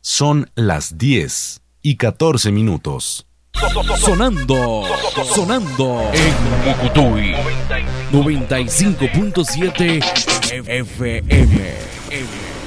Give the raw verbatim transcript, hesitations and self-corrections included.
Son las diez y catorce minutos. Sonando, sonando en Mucutuy noventa y cinco punto siete F M.